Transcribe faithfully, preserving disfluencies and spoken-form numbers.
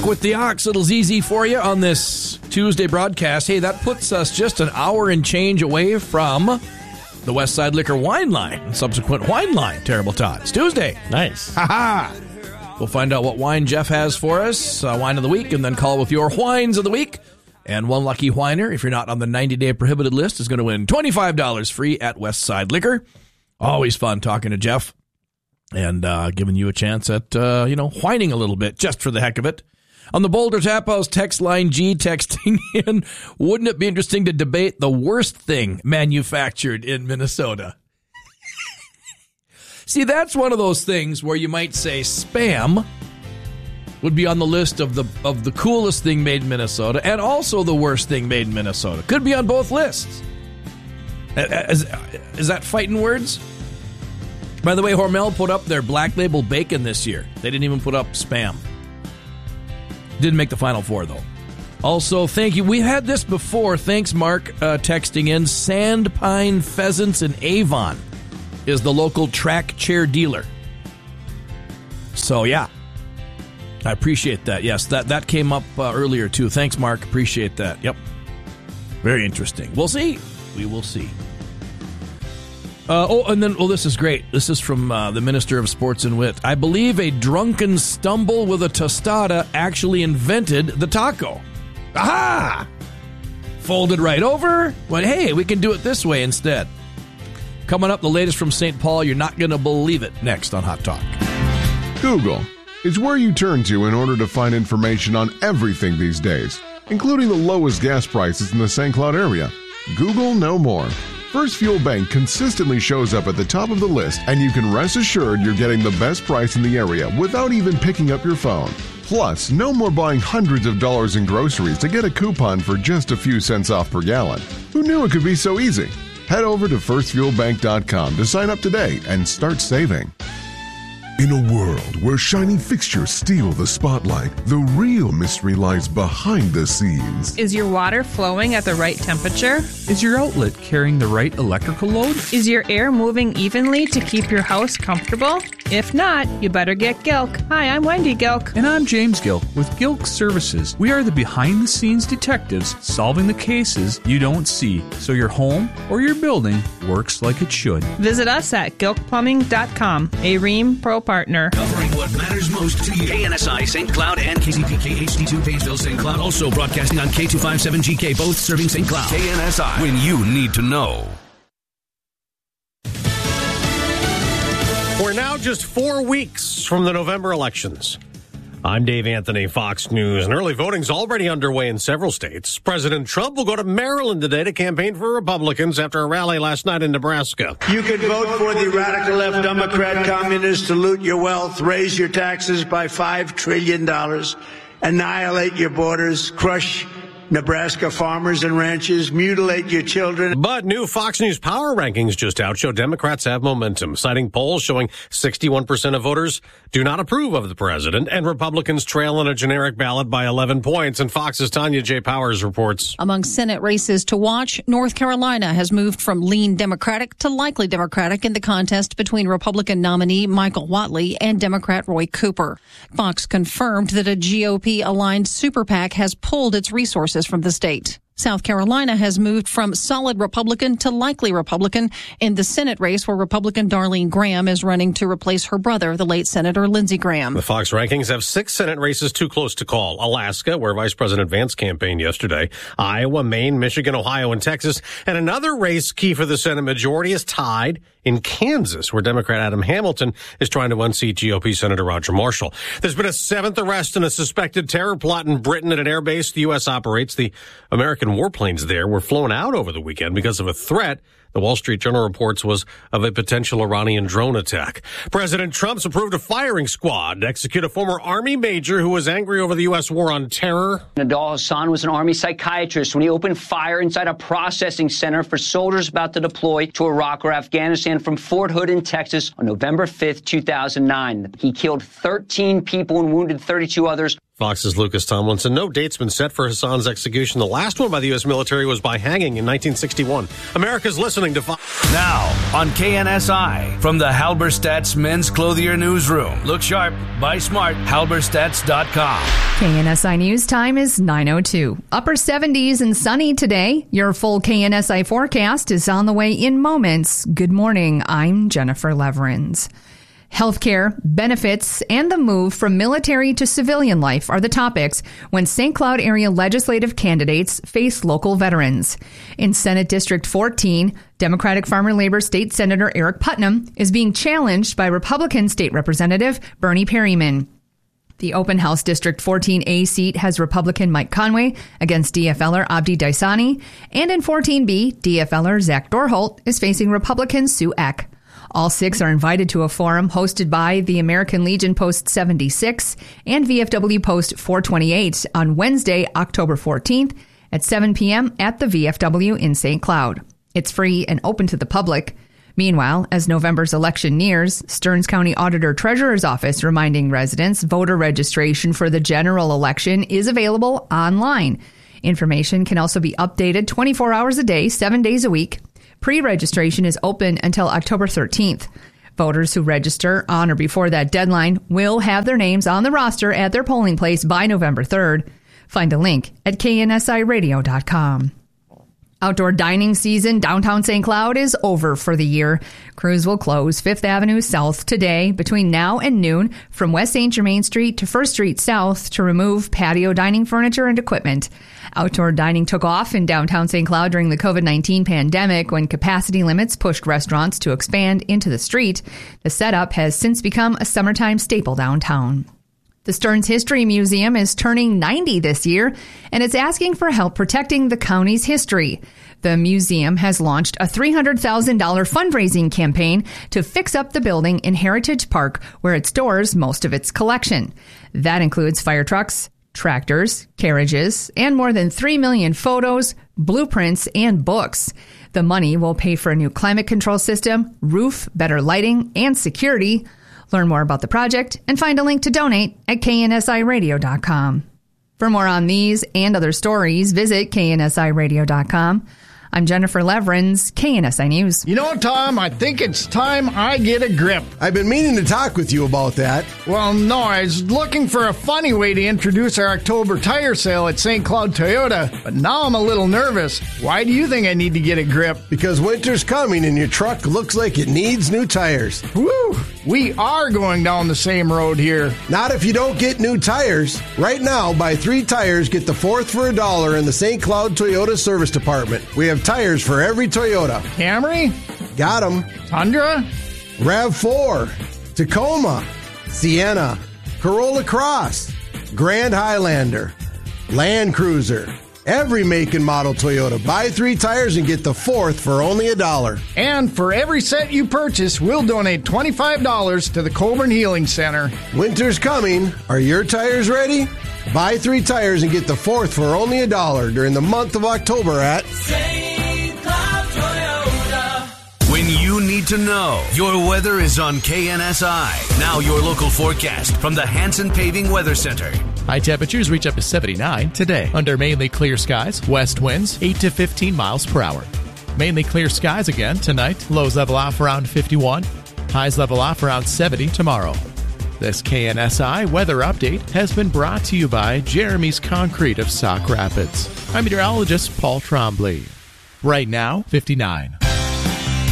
Back with the Ox, little Z Z for you on this Tuesday broadcast. Hey, that puts us just an hour and change away from the West Side Liquor Wine Line and subsequent Wine Line. Terrible Tots. Tuesday. Nice. Ha-ha. We'll find out what wine Jeff has for us, uh, wine of the week, and then call with your wines of the week. And one lucky whiner, if you're not on the ninety-day prohibited list, is going to win twenty-five dollars free at West Side Liquor. Always fun talking to Jeff and uh, giving you a chance at, uh, you know, whining a little bit, just for the heck of it. On the Boulder Tap House text line, G texting in, wouldn't it be interesting to debate the worst thing manufactured in Minnesota? See, that's one of those things where you might say Spam would be on the list of the of the coolest thing made in Minnesota and also the worst thing made in Minnesota. Could be on both lists. Is, is that fighting words? By the way, Hormel put up their Black Label Bacon this year. They didn't even put up Spam. Didn't make the Final Four, though. Also, thank you. We've had this before. Thanks, Mark, uh, texting in. Sandpine Pheasants in Avon is the local track chair dealer. So, yeah. I appreciate that. Yes, that, that came up uh, earlier, too. Thanks, Mark. Appreciate that. Yep. Very interesting. We'll see. We will see. Uh, oh, and then, oh, this is great. This is from uh, the Minister of Sports and Wit. I believe a drunken stumble with a tostada actually invented the taco. Aha! Folded right over. Went, hey, we can do it this way instead. Coming up, the latest from Saint Paul. You're not going to believe it. Next on Hot Talk. Google is where you turn to in order to find information on everything these days, including the lowest gas prices in the Saint Cloud area. Google no more. First Fuel Bank consistently shows up at the top of the list, and you can rest assured you're getting the best price in the area without even picking up your phone. Plus, no more buying hundreds of dollars in groceries to get a coupon for just a few cents off per gallon. Who knew it could be so easy? Head over to first fuel bank dot com to sign up today and start saving. In a world where shiny fixtures steal the spotlight, the real mystery lies behind the scenes. Is your water flowing at the right temperature? Is your outlet carrying the right electrical load? Is your air moving evenly to keep your house comfortable? If not, you better get Gilk. Hi, I'm Wendy Gilk. And I'm James Gilk with Gilk Services. We are the behind-the-scenes detectives solving the cases you don't see, so your home or your building works like it should. Visit us at gilk plumbing dot com, a Rheem Pro partner. Covering what matters most to you. K N S I Saint Cloud and K Z P K H D two Painesville Saint Cloud. Also broadcasting on K two fifty-seven G K, both serving Saint Cloud. K N S I, when you need to know. We're now just four weeks from the November elections. I'm Dave Anthony, Fox News, and early voting's already underway in several states. President Trump will go to Maryland today to campaign for Republicans after a rally last night in Nebraska. You could vote for the radical left Democrat communists to loot your wealth, raise your taxes by five trillion dollars, annihilate your borders, crush Nebraska farmers and ranchers, mutilate your children. But new Fox News Power rankings just out show Democrats have momentum, citing polls showing sixty-one percent of voters do not approve of the president, and Republicans trail on a generic ballot by eleven points. And Fox's Tanya J. Powers reports. Among Senate races to watch, North Carolina has moved from lean Democratic to likely Democratic in the contest between Republican nominee Michael Whatley and Democrat Roy Cooper. Fox confirmed that a G O P-aligned super PAC has pulled its resources from the state. South Carolina has moved from solid Republican to likely Republican in the Senate race where Republican Darlene Graham is running to replace her brother, the late Senator Lindsey Graham. The Fox rankings have six Senate races too close to call. Alaska, where Vice President Vance campaigned yesterday. Iowa, Maine, Michigan, Ohio, and Texas. And another race key for the Senate majority is tied in Kansas, where Democrat Adam Hamilton is trying to unseat G O P Senator Roger Marshall. There's been a seventh arrest in a suspected terror plot in Britain at an air base the U S operates. The American warplanes there were flown out over the weekend because of a threat, the Wall Street Journal reports, was of a potential Iranian drone attack. President Trump's approved a firing squad to execute a former Army major who was angry over the U S war on terror. Nadal Hassan was an Army psychiatrist when he opened fire inside a processing center for soldiers about to deploy to Iraq or Afghanistan from Fort Hood in Texas on November fifth, two thousand nine. He killed thirteen people and wounded thirty-two others. Fox's Lucas Tomlinson. No date's been set for Hassan's execution. The last one by the U S military was by hanging in nineteen sixty-one. America's listening to Fox. Now on K N S I from the Halberstadt's Men's Clothier Newsroom. Look sharp, buy smart, halberstadts dot com. K N S I News time is nine oh two. Upper seventies and sunny today. Your full K N S I forecast is on the way in moments. Good morning. I'm Jennifer Leverins. Healthcare, benefits, and the move from military to civilian life are the topics when Saint Cloud area legislative candidates face local veterans. In Senate District fourteen, Democratic Farmer Labor State Senator Eric Putnam is being challenged by Republican State Representative Bernie Perryman. The open house District fourteen A seat has Republican Mike Conway against D F L er Abdi Daisani, and in fourteen B, D F L er Zach Dorholt is facing Republican Sue Eck. All six are invited to a forum hosted by the American Legion Post seventy-six and V F W Post four twenty-eight on Wednesday, October fourteenth at seven p.m. at the V F W in Saint Cloud. It's free and open to the public. Meanwhile, as November's election nears, Stearns County Auditor Treasurer's Office reminding residents voter registration for the general election is available online. Information can also be updated twenty-four hours a day, seven days a week. Pre-registration is open until October thirteenth. Voters who register on or before that deadline will have their names on the roster at their polling place by November third. Find a link at K N S I radio dot com. Outdoor dining season downtown Saint Cloud is over for the year. Crews will close Fifth Avenue South today between now and noon from West Saint Germain Street to First Street South to remove patio dining furniture and equipment. Outdoor dining took off in downtown Saint Cloud during the covid nineteen pandemic when capacity limits pushed restaurants to expand into the street. The setup has since become a summertime staple downtown. The Stearns History Museum is turning ninety this year, and it's asking for help protecting the county's history. The museum has launched a three hundred thousand dollars fundraising campaign to fix up the building in Heritage Park, where it stores most of its collection. That includes fire trucks, tractors, carriages, and more than three million photos, blueprints, and books. The money will pay for a new climate control system, roof, better lighting, and security. Learn more about the project and find a link to donate at K N S I radio dot com. For more on these and other stories, visit K N S I radio dot com. I'm Jennifer Leverins, K N S I News. You know, Tom, I think it's time I get a grip. I've been meaning to talk with you about that. Well, no, I was looking for a funny way to introduce our October tire sale at Saint Cloud Toyota, but now I'm a little nervous. Why do you think I need to get a grip? Because winter's coming and your truck looks like it needs new tires. Woo! We are going down the same road here. Not if you don't get new tires. Right now, buy three tires, get the fourth for a dollar in the Saint Cloud Toyota Service Department. We have tires for every Toyota. Camry? Got them. Tundra? RAV four. Tacoma. Sienna. Corolla Cross. Grand Highlander. Land Cruiser. Every make and model Toyota. Buy three tires and get the fourth for only a dollar. And for every set you purchase, we'll donate twenty-five dollars to the Coburn Healing Center. Winter's coming. Are your tires ready? Buy three tires and get the fourth for only a dollar during the month of October at Saint Cloud Toyota. When you need to know, your weather is on K N S I. Now your local forecast from the Hanson Paving Weather Center. High temperatures reach up to seventy-nine today. Under mainly clear skies, west winds eight to fifteen miles per hour. Mainly clear skies again tonight. Lows level off around fifty-one. Highs level off around seventy tomorrow. This K N S I weather update has been brought to you by Jeremy's Concrete of Sauk Rapids. I'm meteorologist Paul Trombley. Right now, fifty-nine.